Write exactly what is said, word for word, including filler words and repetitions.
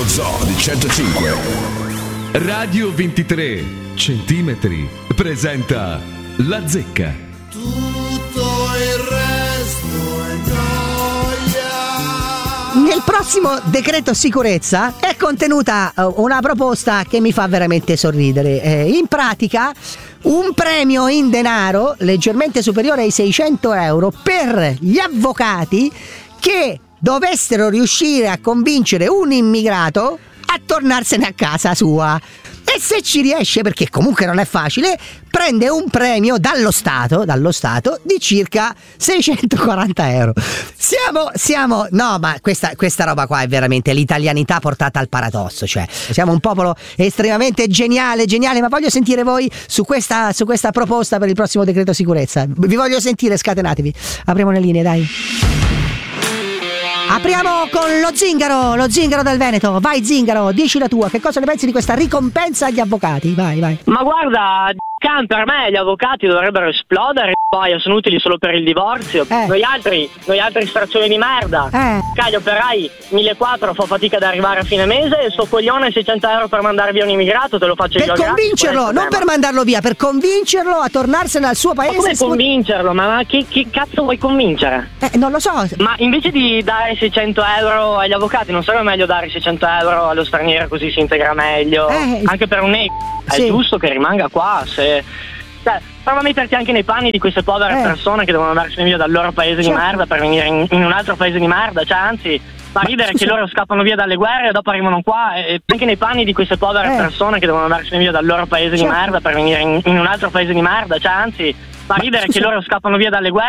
Lo Zoo di centocinque. Radio ventitré centimetri presenta La Zecca. Tutto il resto è gioia. Nel prossimo decreto sicurezza è contenuta una proposta che mi fa veramente sorridere. Eh, in pratica un premio in denaro leggermente superiore ai seicento euro per gli avvocati che dovessero riuscire a convincere un immigrato a tornarsene a casa sua. E se ci riesce, perché comunque non è facile, prende un premio dallo Stato, dallo Stato di circa seicentoquaranta euro. Siamo, siamo, no, ma questa, questa roba qua è veramente l'italianità portata al paradosso. Cioè, siamo un popolo estremamente geniale, geniale, ma voglio sentire voi su questa, su questa proposta per il prossimo decreto sicurezza. Vi voglio sentire, scatenatevi. Apriamo le linee, dai. Apriamo con lo Zingaro, lo Zingaro del Veneto. Vai Zingaro, dici la tua, che cosa ne pensi di questa ricompensa agli avvocati? Vai, vai. Ma guarda, can, per me gli avvocati dovrebbero esplodere, poi sono utili solo per il divorzio. Eh. Noi altri, noi altri straccioni di merda. Eh. Cagli operai, millequattrocento, fa fatica ad arrivare a fine mese e sto coglione seicento euro per mandare via un immigrato, te lo faccio io Per gratis, convincerlo, qual è il non per problema? mandarlo via, per convincerlo a tornarsene al suo Ma paese. come scu- convincerlo? Ma, ma che, che cazzo vuoi convincere? Eh, non lo so. Ma invece di dare seicento euro agli avvocati, non sarebbe meglio dare seicento euro allo straniero così si integra meglio? Eh. Anche per un negro. È Sì. giusto che rimanga qua, se... Cioè, prova a metterti anche nei panni di queste povere Eh. persone che devono andarsene via dal loro paese Certo. di merda per venire in, in un altro paese di merda. Cioè, anzi, fa ridere scusa. che loro scappano via dalle guerre e dopo arrivano qua e, e anche nei panni di queste povere Eh. persone che devono andarsene via dal loro paese Certo. di merda per venire in, in un altro paese di merda. Cioè, anzi, fa ridere scusa. che loro scappano via dalle guerre